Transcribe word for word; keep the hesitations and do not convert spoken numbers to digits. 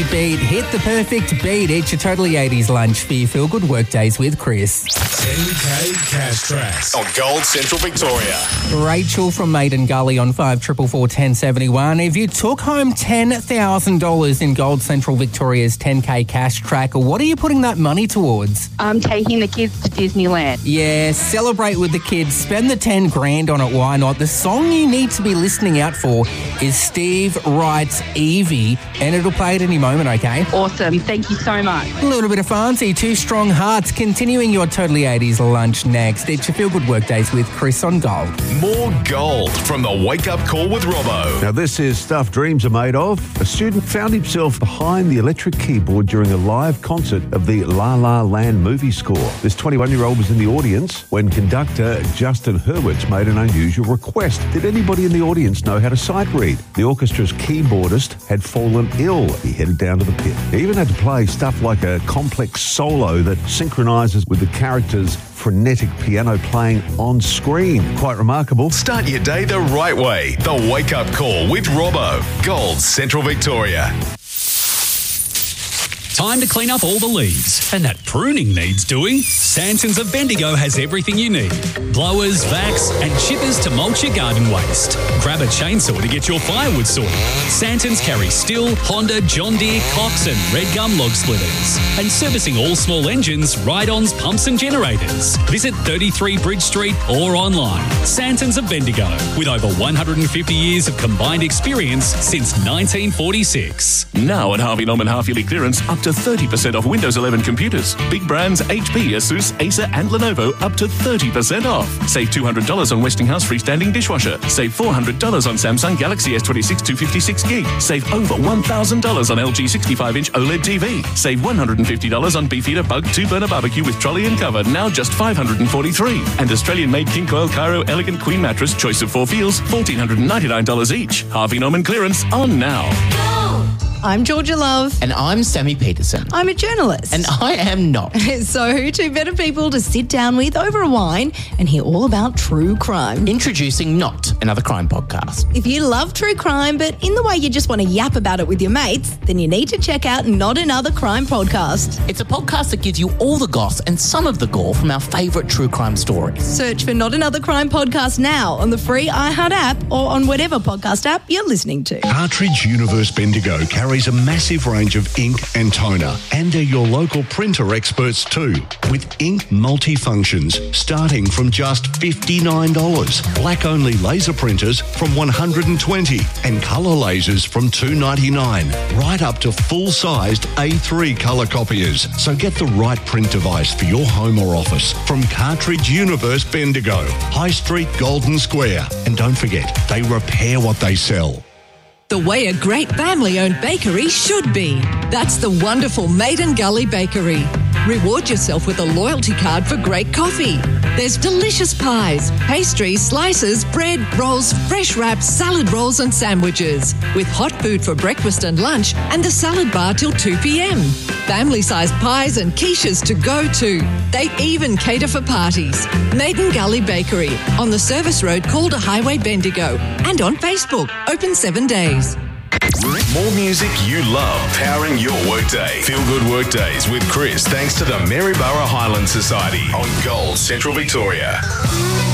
Totally Beat. Hit the perfect beat. It's your Totally eighties lunch for your Feel Good Workdays with Chris. ten K Cash Tracks on Gold Central Victoria. Rachel from Maiden Gully on five four four, one zero seven one. If you took home ten thousand dollars in Gold Central Victoria's ten K Cash Track, what are you putting that money towards? I'm taking the kids to Disneyland. Yeah, celebrate with the kids. Spend the ten grand on it. Why not? The song you need to be listening out for is Steve Wright's Evie, and it'll play at any moment, okay? Awesome. Thank you so much. A little bit of fancy, Two Strong Hearts, continuing your Totally eighties lunch next. It's your Feel Good Workdays with Chris on Gold. More gold from the Wake Up Call with Robbo. Now, this is stuff dreams are made of. A student found himself behind the electric keyboard during a live concert of the La La Land movie score. This twenty-one-year-old was in the audience when conductor Justin Hurwitz made an unusual request. Did anybody in the audience know how to sight read? The orchestra's keyboardist had fallen ill. He headed down to the pit. He even had to play stuff like a complex solo that synchronises with the character's frenetic piano playing on screen. Quite remarkable. Start your day the right way. The Wake Up Call with Robbo. Gold Central Victoria. Time to clean up all the leaves. And that pruning needs doing. Santons of Bendigo has everything you need. Blowers, vacs and chippers to mulch your garden waste. Grab a chainsaw to get your firewood sorted. Santons carry Stihl, Honda, John Deere, Cox and Red Gum log splitters. And servicing all small engines, ride-ons, pumps and generators. Visit thirty-three Bridge Street or online. Santons of Bendigo. With over one hundred fifty years of combined experience since nineteen forty-six. Now at Harvey Norman half-yearly clearance, up to thirty percent off Windows eleven computers. Big brands H P, Asus, Acer and Lenovo up to thirty percent off. Save two hundred dollars on Westinghouse freestanding dishwasher. Save four hundred dollars on Samsung Galaxy S twenty-six two fifty-six gig. Save over one thousand dollars on L G sixty-five inch OLED T V. Save one hundred fifty dollars on Beefeater Bug two burner barbecue with trolley and cover, now just five hundred forty-three dollars. And Australian-made King Coil Cairo Elegant Queen Mattress, choice of four feels, one thousand four hundred ninety-nine dollars each. Harvey Norman clearance on now. I'm Georgia Love. And I'm Sammy Peterson. I'm a journalist. And I am not. So, two better people to sit down with over a wine and hear all about true crime. Introducing Not, another crime podcast. If you love true crime, but in the way you just want to yap about it with your mates, then you need to check out Not Another Crime Podcast. It's a podcast that gives you all the goss and some of the gore from our favourite true crime stories. Search for Not Another Crime Podcast now on the free iHeart app or on whatever podcast app you're listening to. Cartridge Universe Bendigo carries a massive range of ink and toner, and are your local printer experts too, with ink multifunctions starting from just fifty-nine dollars, black-only laser printers from one hundred twenty dollars, and colour lasers from two ninety-nine, right up to full-sized A three colour copiers. So get the right print device for your home or office from Cartridge Universe Bendigo, High Street, Golden Square. And don't forget, they repair what they sell. The way a great family-owned bakery should be. That's the wonderful Maiden Gully Bakery. Reward yourself with a loyalty card for great coffee. There's delicious pies, pastries, slices, bread, rolls, fresh wraps, salad rolls and sandwiches. With hot food for breakfast and lunch and the salad bar till two p.m. Family-sized pies and quiches to go to. They even cater for parties. Maiden Gully Bakery on the service road Calder Highway, Bendigo, and on Facebook, open seven days. More music you love, powering your workday. Feel Good Workdays with Chris, thanks to the Maryborough Highland Society on Gold Central Victoria.